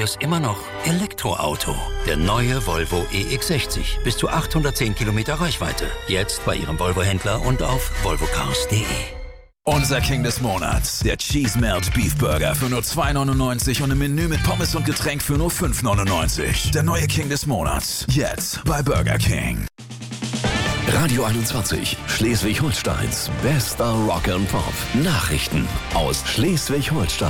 fährst immer noch Elektroauto. Der neue Volvo EX60. Bis zu 810 Kilometer Reichweite. Jetzt bei Ihrem Volvo-Händler und auf volvocars.de. Unser King des Monats, der Cheese Melt Beef Burger für nur 2,99 und ein Menü mit Pommes und Getränk für nur 5,99. Der neue King des Monats, jetzt bei Burger King. Radio 21, Schleswig-Holsteins bester Rock and Pop. Nachrichten aus Schleswig-Holstein.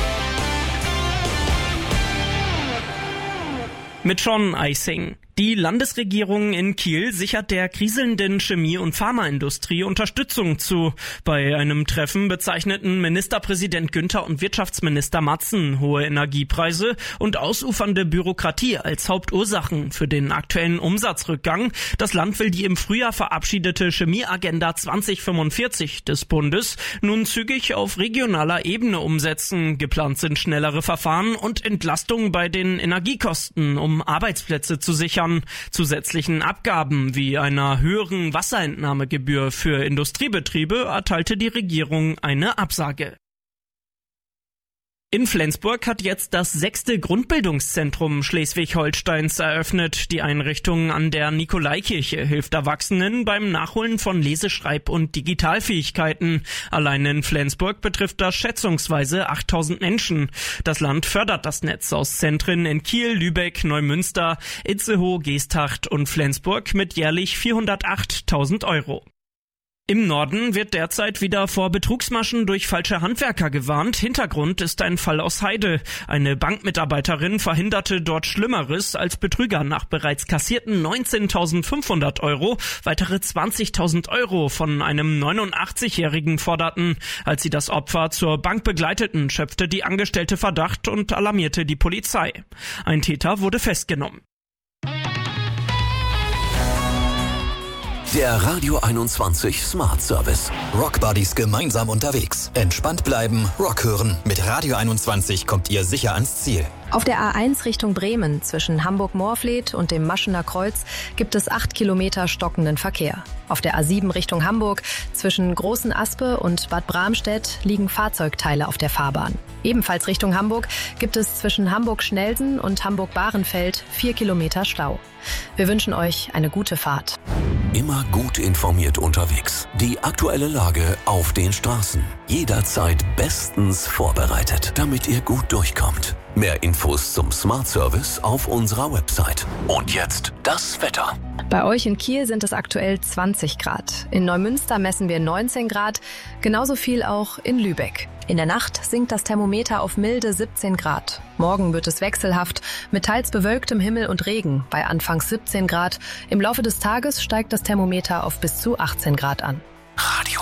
Mit Sean Eising. Die Landesregierung in Kiel sichert der kriselnden Chemie- und Pharmaindustrie Unterstützung zu. Bei einem Treffen bezeichneten Ministerpräsident Günther und Wirtschaftsminister Matzen hohe Energiepreise und ausufernde Bürokratie als Hauptursachen für den aktuellen Umsatzrückgang. Das Land will die im Frühjahr verabschiedete Chemieagenda 2045 des Bundes nun zügig auf regionaler Ebene umsetzen. Geplant sind schnellere Verfahren und Entlastungen bei den Energiekosten, um Arbeitsplätze zu sichern. Zusätzlichen Abgaben wie einer höheren Wasserentnahmegebühr für Industriebetriebe erteilte die Regierung eine Absage. In Flensburg hat jetzt das 6. Grundbildungszentrum Schleswig-Holsteins eröffnet. Die Einrichtung an der Nikolaikirche hilft Erwachsenen beim Nachholen von Leseschreib- und Digitalfähigkeiten. Allein in Flensburg betrifft das schätzungsweise 8000 Menschen. Das Land fördert das Netz aus Zentren in Kiel, Lübeck, Neumünster, Itzehoe, Geesthacht und Flensburg mit jährlich 408.000 €. Im Norden wird derzeit wieder vor Betrugsmaschen durch falsche Handwerker gewarnt. Hintergrund ist ein Fall aus Heide. Eine Bankmitarbeiterin verhinderte dort Schlimmeres, als Betrüger nach bereits kassierten 19.500 € weitere 20.000 € von einem 89-Jährigen forderten. Als sie das Opfer zur Bank begleiteten, schöpfte die Angestellte Verdacht und alarmierte die Polizei. Ein Täter wurde festgenommen. Der Radio 21 Smart Service. Rock Buddies gemeinsam unterwegs. Entspannt bleiben, Rock hören. Mit Radio 21 kommt ihr sicher ans Ziel. Auf der A1 Richtung Bremen zwischen Hamburg-Moorfleet und dem Maschener Kreuz gibt es 8 Kilometer stockenden Verkehr. Auf der A7 Richtung Hamburg zwischen Großen Aspe und Bad Bramstedt liegen Fahrzeugteile auf der Fahrbahn. Ebenfalls Richtung Hamburg gibt es zwischen Hamburg-Schnelsen und Hamburg-Bahrenfeld 4 Kilometer Stau. Wir wünschen euch eine gute Fahrt. Immer gut informiert unterwegs. Die aktuelle Lage auf den Straßen. Jederzeit bestens vorbereitet, damit ihr gut durchkommt. Mehr Infos zum Smart Service auf unserer Website. Und jetzt das Wetter. Bei euch in Kiel sind es aktuell 20 Grad. In Neumünster messen wir 19 Grad, genauso viel auch in Lübeck. In der Nacht sinkt das Thermometer auf milde 17 Grad. Morgen wird es wechselhaft, mit teils bewölktem Himmel und Regen bei anfangs 17 Grad. Im Laufe des Tages steigt das Thermometer auf bis zu 18 Grad an. Radio